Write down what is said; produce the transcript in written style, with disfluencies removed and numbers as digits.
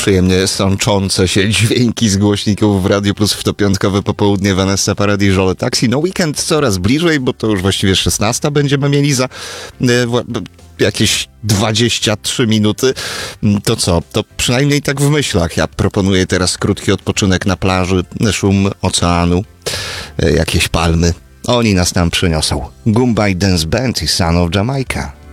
przyjemnie sączące się dźwięki z głośników w Radiu Plus w to piątkowe popołudnie. Vanessa Paradis, Joel Taxi. No weekend coraz bliżej, bo to już właściwie 16 będziemy mieli za jakieś 23 minuty. To co? To przynajmniej tak w myślach. Ja proponuję teraz krótki odpoczynek na plaży, szum oceanu, jakieś palmy. Oni nas tam przyniosą. Goombay Dance Band i Son of Jamaica.